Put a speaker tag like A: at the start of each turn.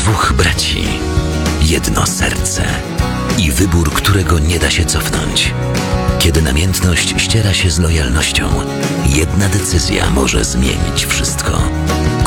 A: Dwóch braci, jedno serce i wybór, którego nie da się cofnąć. Kiedy namiętność ściera się z lojalnością, jedna decyzja może zmienić wszystko.